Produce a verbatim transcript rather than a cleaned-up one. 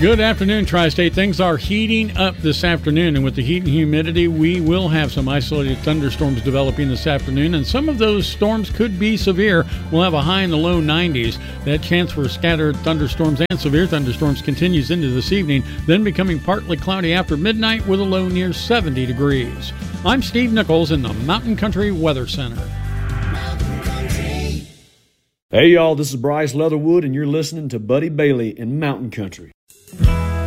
Good afternoon, Tri-State. Things are heating up this afternoon, and with the heat and humidity, we will have some isolated thunderstorms developing this afternoon, and some of those storms could be severe. We'll have a high in the low nineties. That chance for scattered thunderstorms and severe thunderstorms continues into this evening, then becoming partly cloudy after midnight with a low near seventy degrees. I'm Steve Nichols in the Mountain Country Weather Center. Hey, y'all, this is Bryce Leatherwood, and you're listening to Buddy Bailey in Mountain Country.